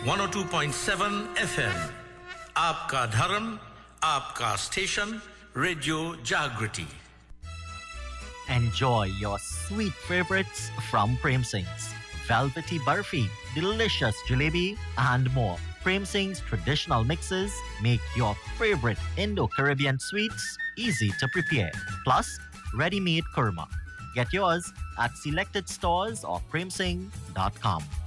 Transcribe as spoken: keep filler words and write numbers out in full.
one oh two point seven F M. आपका धर्म, आपका स्टेशन, रेडियो जागृति. Enjoy your sweet favorites from Prem Singh's. Velvety Barfi, delicious jalebi, and more. Prem Singh's traditional mixes make your favorite Indo-Caribbean sweets easy to prepare. Plus, ready-made kurma. Get yours at selected stores or prem singh dot com.